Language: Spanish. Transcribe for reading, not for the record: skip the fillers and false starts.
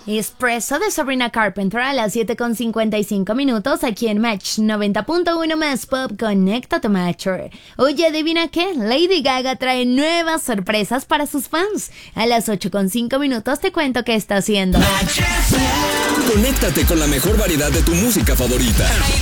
Espresso de Sabrina Carpenter a las 7:55 aquí en Match 90.1 más Pop. Conéctate, Matcher. Oye, adivina qué, Lady Gaga trae nuevas sorpresas para sus fans. A las 8:05 te cuento qué está haciendo. Conéctate con la mejor variedad de tu música favorita.